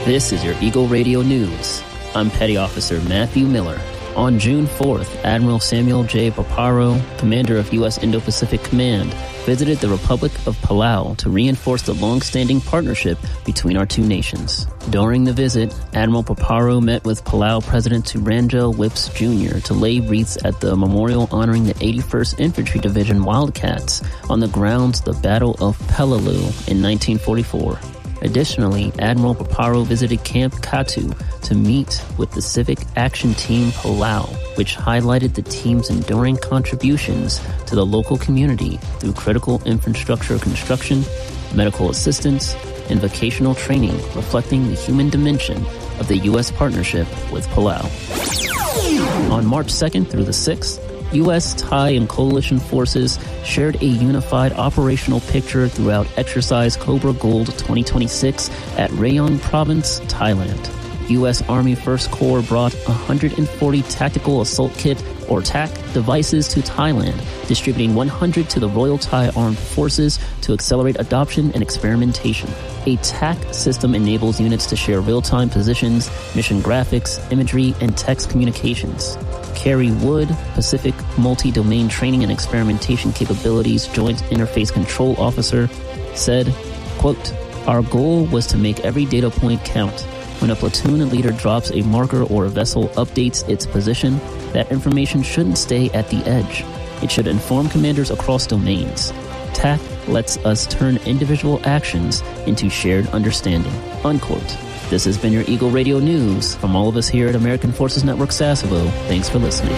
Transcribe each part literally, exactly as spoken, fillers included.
This is your Eagle Radio News. I'm Petty Officer Matthew Miller. On June fourth, Admiral Samuel J. Paparo, commander of U S Indo-Pacific Command, visited the Republic of Palau to reinforce the long-standing partnership between our two nations. During the visit, Admiral Paparo met with Palau President Turanjel Whips Junior to lay wreaths at the memorial honoring the eighty-first Infantry Division Wildcats on the grounds of the Battle of Peleliu in nineteen forty-four. Additionally, Admiral Paparo visited Camp Katu to meet with the Civic Action Team Palau, which highlighted the team's enduring contributions to the local community through critical infrastructure construction, medical assistance, and vocational training, reflecting the human dimension of the U S partnership with Palau. On March second through the sixth, U S, Thai, and coalition forces shared a unified operational picture throughout Exercise Cobra Gold twenty twenty-six at Rayong Province, Thailand. U S Army First Corps brought one hundred forty Tactical Assault Kit, or T A C, devices to Thailand, distributing one hundred to the Royal Thai Armed Forces to accelerate adoption and experimentation. A T A C system enables units to share real-time positions, mission graphics, imagery, and text communications. Kerry Wood, Pacific Multi-Domain Training and Experimentation Capabilities Joint Interface Control Officer, said, quote, "Our goal was to make every data point count. When a platoon leader drops a marker or a vessel updates its position, that information shouldn't stay at the edge. It should inform commanders across domains. T A C lets us turn individual actions into shared understanding," unquote. This has been your Eagle Radio News. From all of us here at American Forces Network Sasebo, thanks for listening.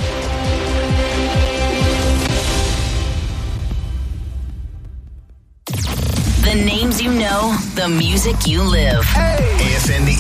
The names you know, the music you live. Hey! A F N The